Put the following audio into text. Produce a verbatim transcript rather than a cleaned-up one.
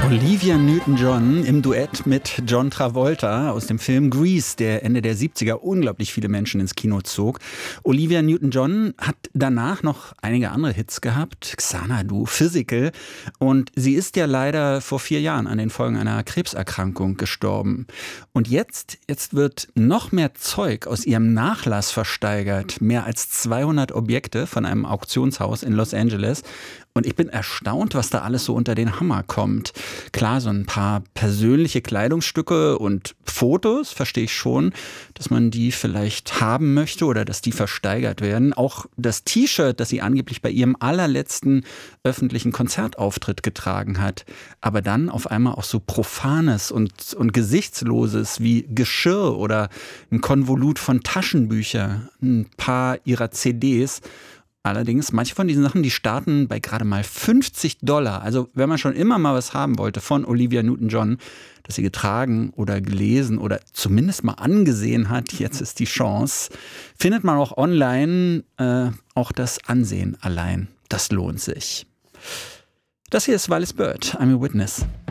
Olivia Newton-John im Duett mit John Travolta aus dem Film Grease, der Ende der siebziger unglaublich viele Menschen ins Kino zog. Olivia Newton-John hat danach noch einige andere Hits gehabt, Xanadu, Physical, und sie ist ja leider vor vier Jahren an den Folgen einer Krebserkrankung gestorben. Und jetzt, jetzt wird noch mehr Zeug aus ihrem Nachlass versteigert, mehr als zweihundert Objekte von einem Auktionshaus in Los Angeles. Und ich bin erstaunt, was da alles so unter den Hammer kommt. Klar, so ein paar persönliche Kleidungsstücke und Fotos, verstehe ich schon, dass man die vielleicht haben möchte oder dass die versteigert werden. Auch das T-Shirt, das sie angeblich bei ihrem allerletzten öffentlichen Konzertauftritt getragen hat. Aber dann auf einmal auch so Profanes und, und Gesichtsloses wie Geschirr oder ein Konvolut von Taschenbüchern, ein paar ihrer C Ds. Allerdings, manche von diesen Sachen, die starten bei gerade mal fünfzig Dollar. Also wenn man schon immer mal was haben wollte von Olivia Newton-John, das sie getragen oder gelesen oder zumindest mal angesehen hat, jetzt ist die Chance, findet man auch online. Äh, auch das Ansehen allein, das lohnt sich. Das hier ist Wallis Bird, I'm a Witness.